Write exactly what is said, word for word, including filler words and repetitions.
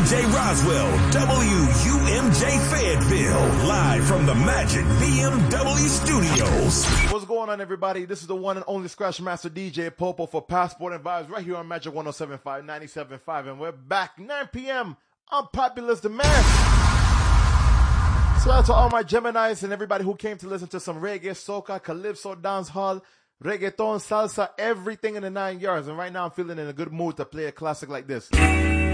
J Roswell, W U M J Fayetteville, live from the Magic B M W Studios. What's going on, everybody? This is the one and only Scratch Master D J Popo for Passport and Vibes right here on Magic one oh seven point five, ninety-seven point five, and we're back nine p.m. on Populous Demand. So out to all my Geminis and everybody who came to listen to some reggae, soca, calypso, dancehall, reggaeton, salsa, everything in the nine yards. And right now I'm feeling in a good mood to play a classic like this.